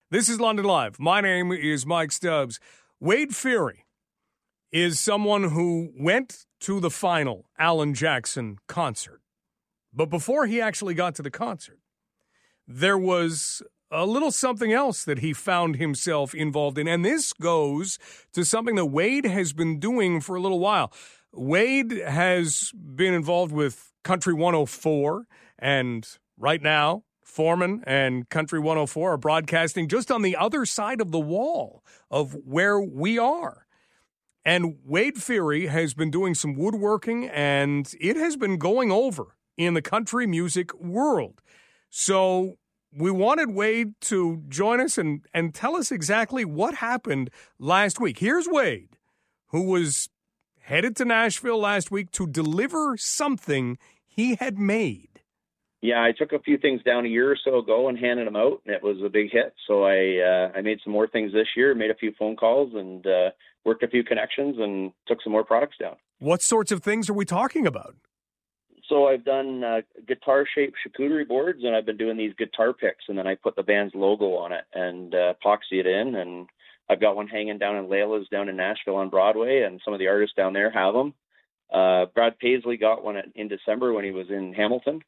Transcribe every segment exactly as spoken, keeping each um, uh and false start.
This is London Live. My name is Mike Stubbs. Wade Ferry is someone who went to the final Alan Jackson concert. But before he actually got to the concert, there was a little something else that he found himself involved in. And this goes to something that Wade has been doing for a little while. Wade has been involved with Country one oh four, and right now, Foreman and Country one oh four are broadcasting just on the other side of the wall of where we are. And Wade Ferry has been doing some woodworking, and it has been going over in the country music world. So we wanted Wade to join us and, and tell us exactly what happened last week. Here's Wade, who was headed to Nashville last week to deliver something he had made. Yeah, I took a few things down a year or so ago and handed them out, and it was a big hit. So I uh, I made some more things this year, made a few phone calls, and uh, worked a few connections, and took some more products down. What sorts of things are we talking about? So I've done uh, guitar-shaped charcuterie boards, and I've been doing these guitar picks, and then I put the band's logo on it and uh, epoxy it in, and I've got one hanging down in Layla's down in Nashville on Broadway, and some of the artists down there have them. Uh, Brad Paisley got one in December when he was in Hamilton.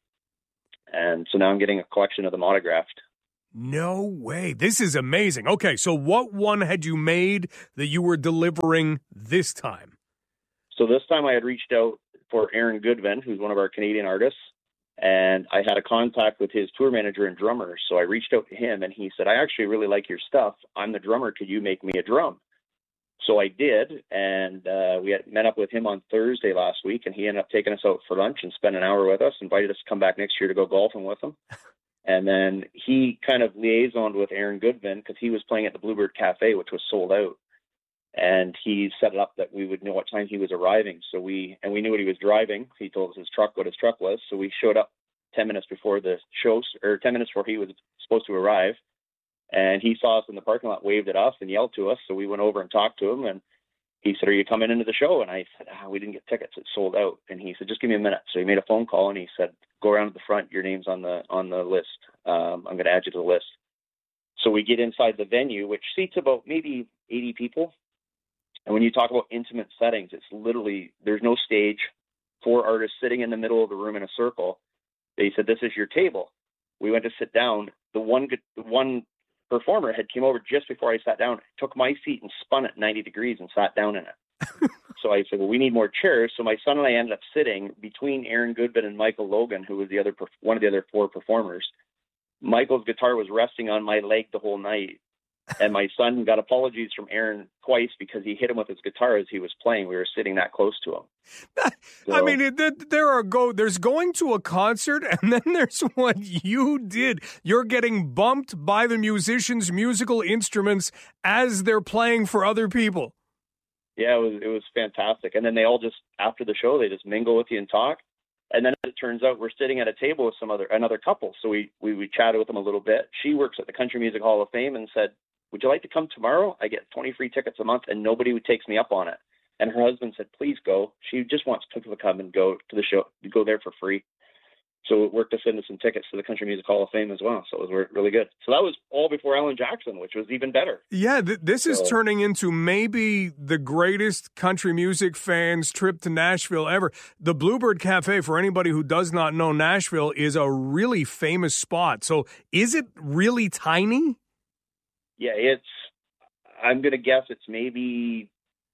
And so now I'm getting a collection of them autographed. No way. This is amazing. Okay, so what one had you made that you were delivering this time? So this time I had reached out for Aaron Goodwin, who's one of our Canadian artists, and I had a contact with his tour manager and drummer. So I reached out to him, and he said, I actually really like your stuff. I'm the drummer. Could you make me a drum? So I did, and uh, we had met up with him on Thursday last week, and he ended up taking us out for lunch and spent an hour with us, invited us to come back next year to go golfing with him. And then he kind of liaisoned with Aaron Goodwin because he was playing at the Bluebird Cafe, which was sold out. And he set it up that we would know what time he was arriving. So we, and we knew what he was driving. He told us his truck, what his truck was. So we showed up ten minutes before the show, or ten minutes before he was supposed to arrive. And he saw us in the parking lot, waved at us and yelled to us. So we went over and talked to him, and he said, are you coming into the show? And I said, ah, we didn't get tickets. It's sold out. And he said, just give me a minute. So he made a phone call, and he said, go around to the front. Your name's on the, on the list. Um, I'm going to add you to the list. So we get inside the venue, which seats about maybe eighty people. And when you talk about intimate settings, it's literally, there's no stage, four artists sitting in the middle of the room in a circle. They said, this is your table. We went to sit down. The one, the one, performer had came over just before I sat down, took my seat and spun it ninety degrees and sat down in it. So I said, well, we need more chairs. So my son and I ended up sitting between Aaron Goodwin and Michael Logan, who was the other, one of the other four performers. Michael's guitar was resting on my leg the whole night. And my son got apologies from Aaron twice because he hit him with his guitar as he was playing. We were sitting that close to him. So, I mean, it, there are go. There's going to a concert, and then there's what you did. You're getting bumped by the musicians' musical instruments as they're playing for other people. Yeah, it was it was fantastic. And then they all just, after the show, they just mingle with you and talk. And then it turns out we're sitting at a table with some other another couple. So we, we, we chatted with them a little bit. She works at the Country Music Hall of Fame and said, would you like to come tomorrow? I get twenty free tickets a month, and nobody takes me up on it. And her husband said, please go. She just wants people to come and go to the show, go there for free. So it worked us into some tickets to the Country Music Hall of Fame as well. So it was really good. So that was all before Alan Jackson, which was even better. Yeah, th- this is so, turning into maybe the greatest country music fans' trip to Nashville ever. The Bluebird Cafe, for anybody who does not know Nashville, is a really famous spot. So is it really tiny? Yeah, it's, I'm going to guess it's maybe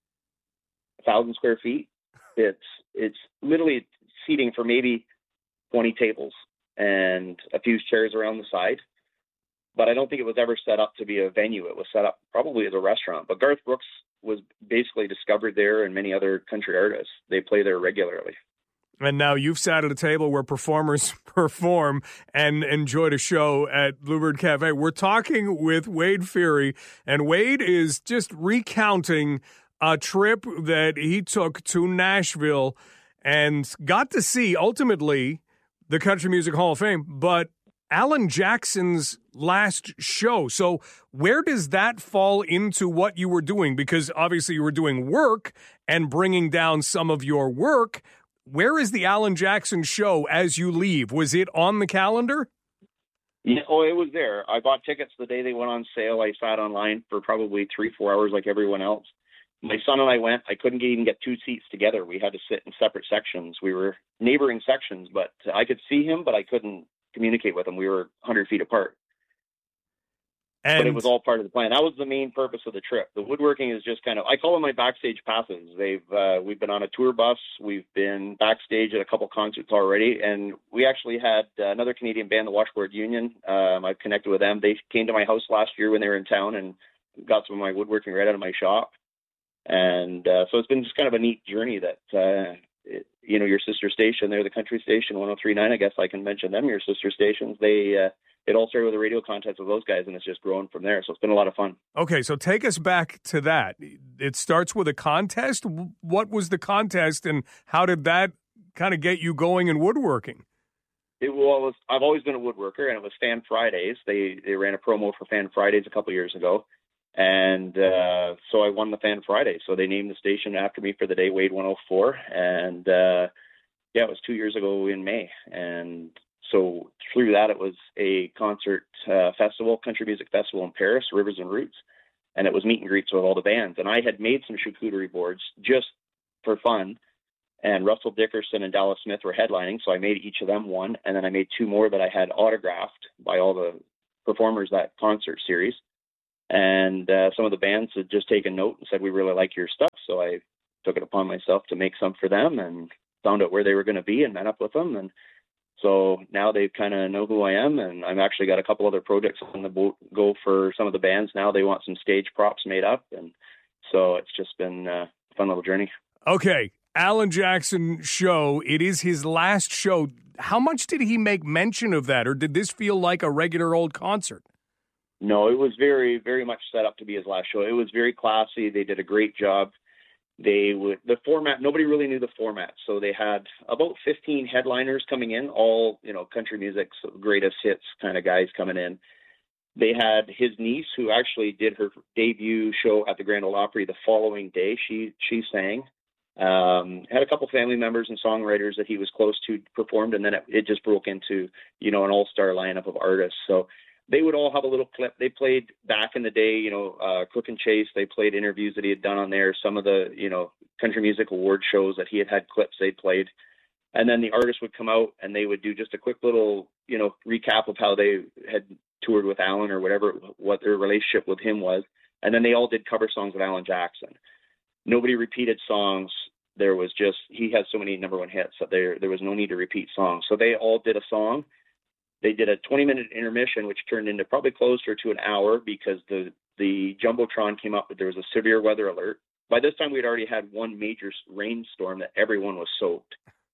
a thousand square feet. It's, it's literally seating for maybe twenty tables and a few chairs around the side. But I don't think it was ever set up to be a venue. It was set up probably as a restaurant. But Garth Brooks was basically discovered there, and many other country artists. They play there regularly. And now you've sat at a table where performers perform and enjoyed a show at Bluebird Cafe. We're talking with Wade Ferry, and Wade is just recounting a trip that he took to Nashville and got to see, ultimately, the Country Music Hall of Fame, but Alan Jackson's last show. So where does that fall into what you were doing? Because obviously you were doing work and bringing down some of your work. Where is the Alan Jackson show as you leave? Was it on the calendar? Yeah, oh, it was there. I bought tickets the day they went on sale. I sat online for probably three, four hours like everyone else. My son and I went. I couldn't even get two seats together. We had to sit in separate sections. We were neighboring sections, but I could see him, but I couldn't communicate with him. We were one hundred feet apart. And but it was all part of the plan. That was the main purpose of the trip. The woodworking is just kind of, I call them my backstage passes. They've, uh, we've been on a tour bus. We've been backstage at a couple concerts already. And we actually had uh, another Canadian band, the Washboard Union. Um, I've connected with them. They came to my house last year when they were in town and got some of my woodworking right out of my shop. And uh, so it's been just kind of a neat journey that, uh, it, you know, your sister station, they're the country station, one oh three point nine. I guess I can mention them, your sister stations. They, uh, it all started with a radio contest with those guys, and it's just grown from there. So it's been a lot of fun. Okay, so take us back to that. It starts with a contest. What was the contest, and how did that kind of get you going in woodworking? It, well, it was, I've always been a woodworker, and it was Fan Fridays. They they ran a promo for Fan Fridays a couple of years ago, and uh, so I won the Fan Friday. So they named the station after me for the day, Wade one oh four, and uh, yeah, it was two years ago in May, and so through that, it was a concert uh, festival, country music festival in Paris, Rivers and Roots, and it was meet and greets with all the bands. And I had made some charcuterie boards just for fun, and Russell Dickerson and Dallas Smith were headlining, so I made each of them one, and then I made two more that I had autographed by all the performers that concert series. And uh, some of the bands had just taken note and said, we really like your stuff, so I took it upon myself to make some for them and found out where they were going to be and met up with them. And so now they kind of know who I am, and I've actually got a couple other projects on the boat go for some of the bands now. They want some stage props made up, and so it's just been a fun little journey. Okay, Alan Jackson show, it is his last show. How much did he make mention of that, or did this feel like a regular old concert? No, it was very, very much set up to be his last show. It was very classy. They did a great job. They would, the format, nobody really knew the format. So they had about fifteen headliners coming in, all, you know, country music, so greatest hits kind of guys coming in. They had his niece, who actually did her debut show at the Grand Ole Opry the following day. She, she sang, um, had a couple family members and songwriters that he was close to performed. And then it, it just broke into, you know, an all-star lineup of artists. So they would all have a little clip. They played back in the day, you know, uh, Crook and Chase. They played interviews that he had done on there. Some of the, you know, country music award shows that he had had clips they played. And then the artists would come out and they would do just a quick little, you know, recap of how they had toured with Alan or whatever, what their relationship with him was. And then they all did cover songs with Alan Jackson. Nobody repeated songs. There was just, he has so many number one hits that there, there was no need to repeat songs. So they all did a song. They did a twenty minute intermission, which turned into probably closer to an hour because the, the Jumbotron came up, but there was a severe weather alert. By this time, we'd already had one major rainstorm that everyone was soaked.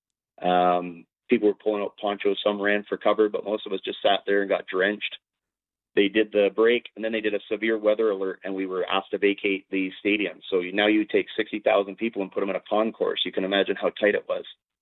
Um, people were pulling out ponchos. Some ran for cover, but most of us just sat there and got drenched. They did the break, and then they did a severe weather alert, and we were asked to vacate the stadium. So now you take sixty thousand people and put them in a concourse. You can imagine how tight it was.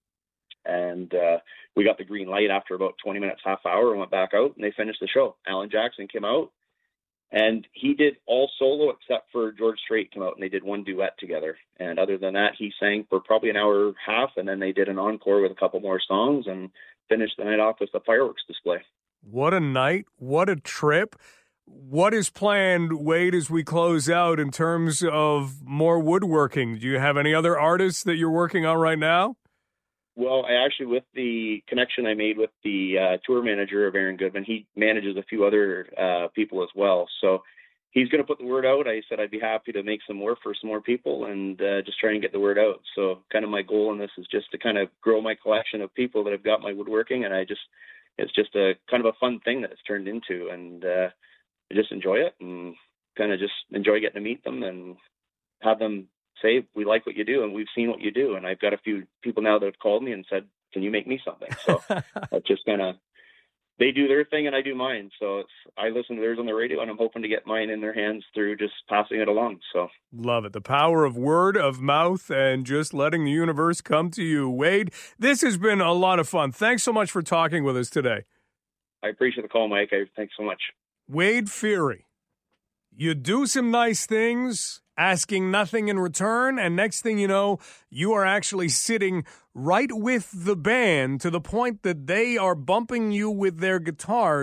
And uh, we got the green light after about twenty minutes, half hour, and went back out, and they finished the show. Alan Jackson came out, and he did all solo except for George Strait came out, and they did one duet together. And other than that, he sang for probably an hour and a half, and then they did an encore with a couple more songs and finished the night off with a fireworks display. What a night. What a trip. What is planned, Wade, as we close out in terms of more woodworking? Do you have any other artists that you're working on right now? Well, I actually, with the connection I made with the uh, tour manager of Aaron Goodman, he manages a few other uh, people as well. So he's going to put the word out. I said I'd be happy to make some more for some more people and uh, just try and get the word out. So kind of my goal in this is just to kind of grow my collection of people that have got my woodworking. And I just, it's just a kind of a fun thing that it's turned into. And uh, I just enjoy it and kind of just enjoy getting to meet them and have them say, we like what you do and we've seen what you do. And I've got a few people now that have called me and said, can you make me something? So that's just kind of, they do their thing and I do mine. So it's, I listen to theirs on the radio and I'm hoping to get mine in their hands through just passing it along. So love it. The power of word of mouth and just letting the universe come to you. Wade, this has been a lot of fun. Thanks so much for talking with us today. I appreciate the call, Mike. I, thanks so much. Wade Feary, you do some nice things, asking nothing in return, and next thing you know, you are actually sitting right with the band to the point that they are bumping you with their guitars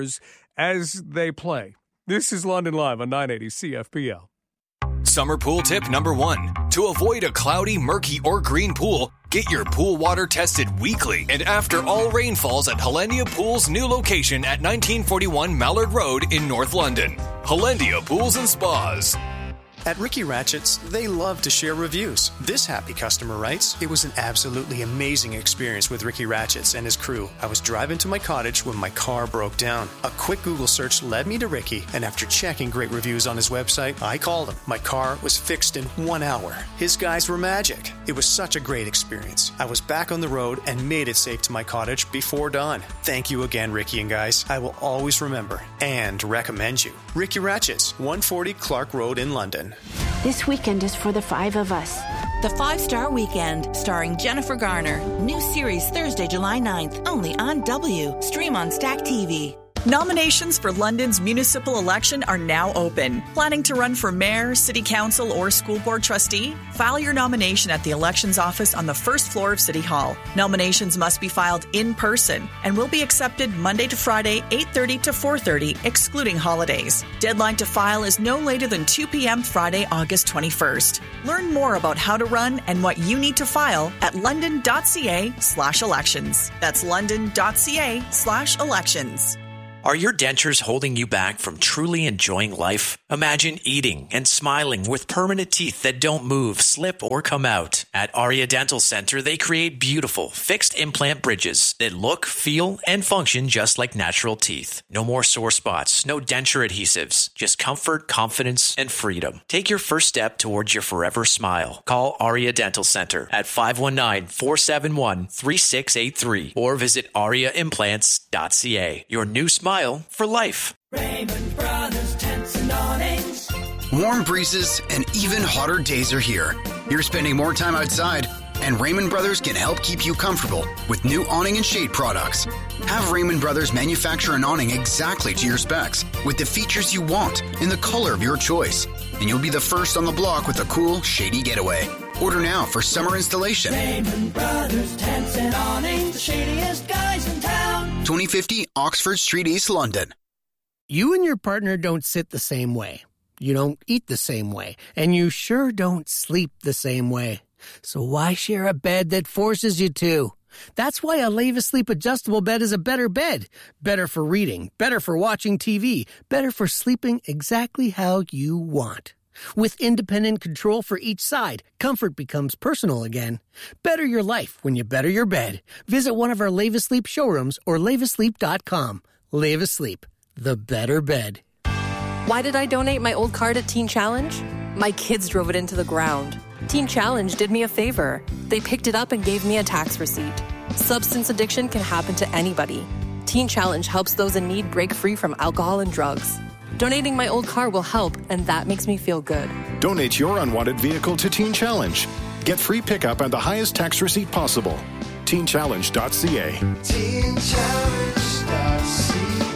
as they play. This is London Live on nine eighty C F P L. Summer pool tip number one. To avoid a cloudy, murky, or green pool, get your pool water tested weekly and after all rainfalls at Hollandia Pool's new location at nineteen forty-one Mallard Road in North London. Hollandia Pools and Spas. At Ricky Ratchets, they love to share reviews. This happy customer writes, "It was an absolutely amazing experience with Ricky Ratchets and his crew. I was driving to my cottage when my car broke down. A quick Google search led me to Ricky, and after checking great reviews on his website, I called him. My car was fixed in one hour. His guys were magic. It was such a great experience. I was back on the road and made it safe to my cottage before dawn. Thank you again, Ricky and guys. I will always remember and recommend you. Ricky Ratchets, one forty Clark Road in London." This weekend is for the five of us. The Five-Star Weekend, starring Jennifer Garner. New series Thursday, July ninth, only on W. Stream on Stack T V. Nominations for London's municipal election are now open. Planning to run for mayor, city council, or school board trustee? File your nomination at the elections office on the first floor of City Hall. Nominations must be filed in person and will be accepted Monday to Friday, eight thirty to four thirty, excluding holidays. Deadline to file is no later than two p.m. Friday, August twenty-first. Learn more about how to run and what you need to file at london.ca slash elections. That's london.ca slash elections. Are your dentures holding you back from truly enjoying life? Imagine eating and smiling with permanent teeth that don't move, slip, or come out. At Aria Dental Center, they create beautiful, fixed implant bridges that look, feel, and function just like natural teeth. No more sore spots, no denture adhesives, just comfort, confidence, and freedom. Take your first step towards your forever smile. Call Aria Dental Center at five one nine, four seven one, three six eight three or visit aria implants dot c a. Your new smile for life. Raymond Brothers Tents and Awnings. Warm breezes and even hotter days are here. You're spending more time outside, and Raymond Brothers can help keep you comfortable with new awning and shade products. Have Raymond Brothers manufacture an awning exactly to your specs with the features you want in the color of your choice, and you'll be the first on the block with a cool, shady getaway. Order now for summer installation. Raymond Brothers Tents and Awnings, the shadiest guys in town. twenty fifty Oxford Street, East London. You and your partner don't sit the same way. You don't eat the same way. And you sure don't sleep the same way. So why share a bed that forces you to? That's why a Leva Sleep adjustable bed is a better bed. Better for reading, better for watching T V, better for sleeping exactly how you want. With independent control for each side, comfort becomes personal again. Better your life when you better your bed. Visit one of our Leva Sleep showrooms or leva sleep dot com. Leva Sleep, the better bed. Why did I donate my old car to Teen Challenge? My kids drove it into the ground. Teen Challenge did me a favor. They picked it up and gave me a tax receipt. Substance addiction can happen to anybody. Teen Challenge helps those in need break free from alcohol and drugs. Donating my old car will help, and that makes me feel good. Donate your unwanted vehicle to Teen Challenge. Get free pickup and the highest tax receipt possible. teen challenge dot c a. teen challenge dot c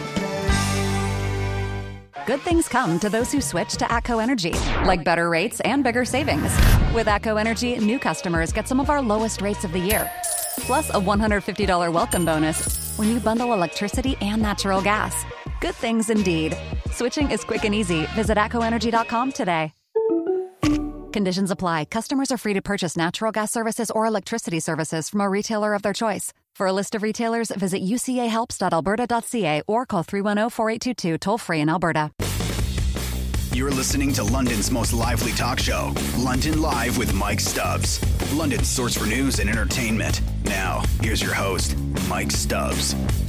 a. Good things come to those who switch to ATCO Energy, like better rates and bigger savings. With ATCO Energy, new customers get some of our lowest rates of the year, plus a one hundred fifty dollars welcome bonus when you bundle electricity and natural gas. Good things indeed. Switching is quick and easy. Visit atco energy dot com today. Conditions apply. Customers are free to purchase natural gas services or electricity services from a retailer of their choice. For a list of retailers, visit u c a helps dot alberta dot c a or call three one zero, four eight two two toll-free in Alberta. You're listening to London's most lively talk show, London Live with Mike Stubbs. London's source for news and entertainment. Now, here's your host, Mike Stubbs.